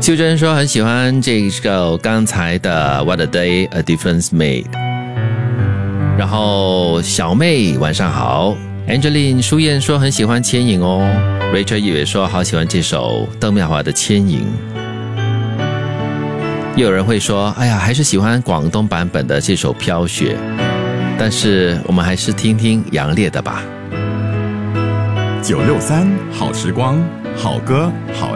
秀珍说很喜欢这个刚才的 What a Day a Difference Made。 然后小妹晚上好。 Angeline 舒燕说很喜欢牵引哦。 Rachel 也说好喜欢这首邓妙华的牵引。又有人会说哎呀，还是喜欢广东版本的这首飘雪，但是我们还是听听杨烈的吧。 963好时光，好歌好